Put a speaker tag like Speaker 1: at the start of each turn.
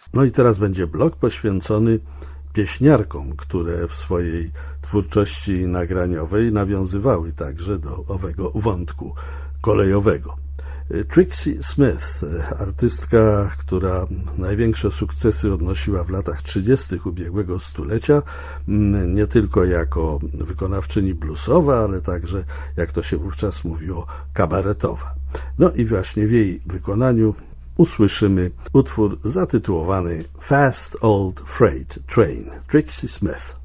Speaker 1: No i teraz będzie blok poświęcony pieśniarkom, które w swojej twórczości nagraniowej nawiązywały także do owego wątku kolejowego. Trixie Smith, artystka, która największe sukcesy odnosiła w latach 30. ubiegłego stulecia, nie tylko jako wykonawczyni bluesowa, ale także, jak to się wówczas mówiło, kabaretowa. No i właśnie w jej wykonaniu usłyszymy utwór zatytułowany Fast Old Freight Train, Trixie Smith.